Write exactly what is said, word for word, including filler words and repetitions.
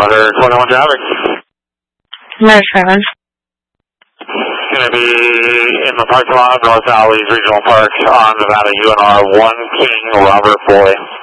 under twenty-one traffic. Number seven. Going to be in the parking lot of North Valley's Regional Park on Nevada U N R one King Robert Boy.